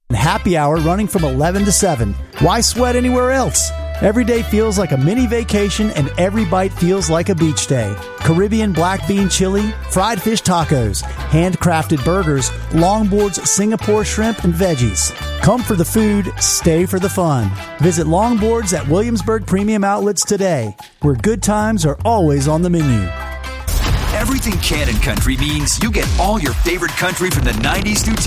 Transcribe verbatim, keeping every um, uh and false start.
Happy hour running from eleven to seven. Why sweat anywhere else? Every day feels like a mini vacation and every bite feels like a beach day. Caribbean black bean chili, fried fish tacos, handcrafted burgers, Longboard's Singapore shrimp and veggies. Come for the food, stay for the fun. Visit Longboards at Williamsburg Premium Outlets today, where good times are always on the menu. Everything Cannon Country means you get all your favorite country from the nineties through